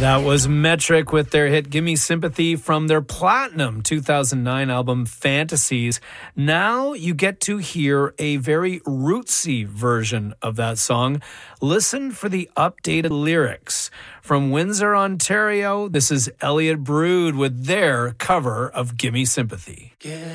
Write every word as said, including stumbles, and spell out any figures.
That was Metric with their hit Gimme Sympathy from their platinum two thousand nine album Fantasies. Now you get to hear a very rootsy version of that song. Listen for the updated lyrics. From Windsor, Ontario, this is Elliott Brood with their cover of Gimme Sympathy. Yeah.